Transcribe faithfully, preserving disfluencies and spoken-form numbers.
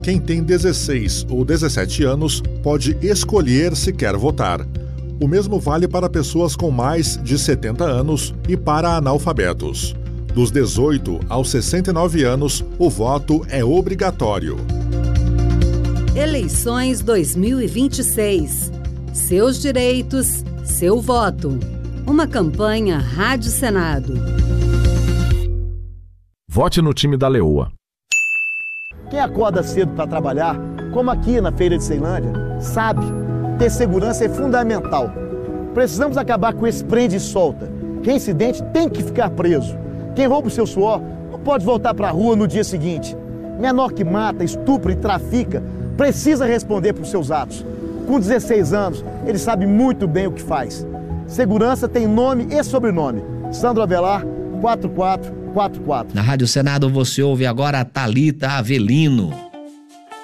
Quem tem dezesseis ou dezessete anos pode escolher se quer votar. O mesmo vale para pessoas com mais de setenta anos e para analfabetos. Dos dezoito aos sessenta e nove anos, o voto é obrigatório. Eleições dois mil e vinte e seis. Seus direitos, seu voto. Uma campanha Rádio Senado. Vote no time da Leoa. Quem acorda cedo para trabalhar, como aqui na Feira de Ceilândia, sabe, ter segurança é fundamental. Precisamos acabar com esse prende e solta. Quem se dente tem que ficar preso. Quem rouba o seu suor não pode voltar para a rua no dia seguinte. Menor que mata, estupra e trafica precisa responder por seus atos. Com dezesseis anos, ele sabe muito bem o que faz. Segurança tem nome e sobrenome. Sandro Avelar, quatro quatro quatro quatro. Na Rádio Senado você ouve agora a Thalita Avelino.